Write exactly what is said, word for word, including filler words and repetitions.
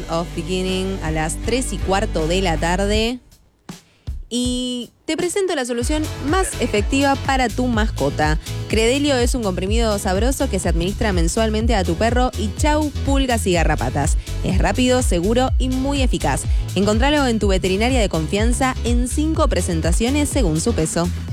of Beginning a las tres y cuarto de la tarde. Y te presento la solución más efectiva para tu mascota. Credelio es un comprimido sabroso que se administra mensualmente a tu perro y chau pulgas y garrapatas. Es rápido, seguro y muy eficaz. Encontralo en tu veterinaria de confianza en cinco presentaciones según su peso.